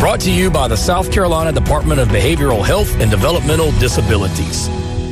Brought to you by the South Carolina Department of Behavioral Health and Developmental Disabilities.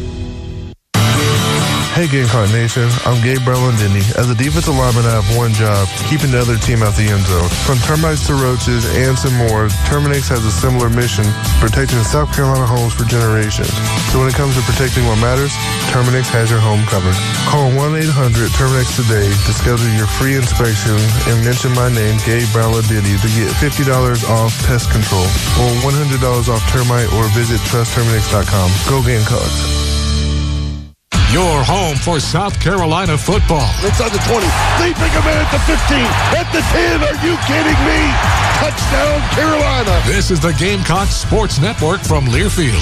Hey Gamecock Nation, I'm Gabe Brellandini. As a defensive lineman, I have one job, keeping the other team out the end zone. From termites to roaches and some more, Terminix has a similar mission, protecting South Carolina homes for generations. So when it comes to protecting what matters, Terminix has your home covered. Call 1-800-TERMINIX today to schedule your free inspection and mention my name, Gabe Brellandini, to get $50 off pest control or $100 off termite, or visit trustterminix.com. Go Gamecocks. Your home for South Carolina football. Inside the 20, leaping a man at the 15, at the 10. Are you kidding me? Touchdown, Carolina. This is the Gamecock Sports Network from Learfield.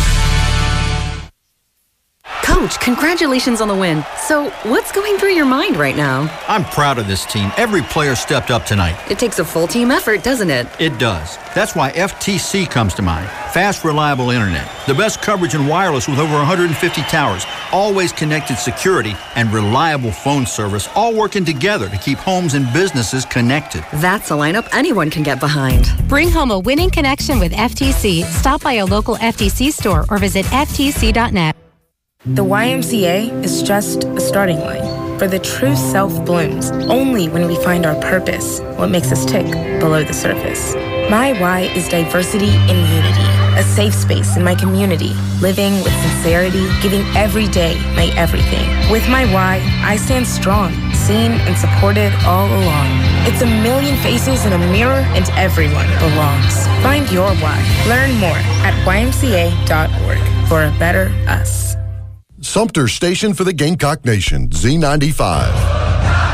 Coach, congratulations on the win. So, what's going through your mind right now? I'm proud of this team. Every player stepped up tonight. It takes a full team effort, doesn't it? It does. That's why FTC comes to mind. Fast, reliable internet. The best coverage in wireless with over 150 towers. Always connected security and reliable phone service, all working together to keep homes and businesses connected. That's a lineup anyone can get behind. Bring home a winning connection with FTC. Stop by a local FTC store or visit ftc.net. The YMCA is just a starting line, for the true self blooms only when we find our purpose, what makes us tick below the surface. My Y is diversity in unity, a safe space in my community, living with sincerity, giving every day my everything. With my Y, I stand strong, seen and supported all along. It's a million faces in a mirror, and everyone belongs. Find your Y. Learn more at ymca.org for a better us. Sumter Station for the Gamecock Nation, Z95.